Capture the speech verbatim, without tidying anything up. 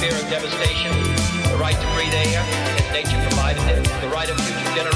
fear of devastation, the right to breathe air as nature provided it, the right of future generations